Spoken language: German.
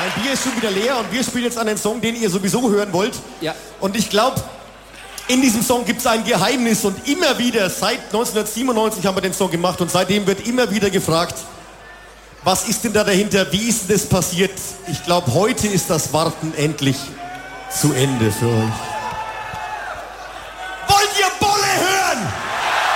Mein Bier ist schon wieder leer und wir spielen jetzt einen Song, den ihr sowieso hören wollt. Ja. Und ich glaube, in diesem Song gibt es ein Geheimnis und immer wieder, seit 1997 haben wir den Song gemacht und seitdem wird immer wieder gefragt, was ist denn da dahinter, wie ist denn das passiert? Ich glaube, heute ist das Warten endlich zu Ende für euch.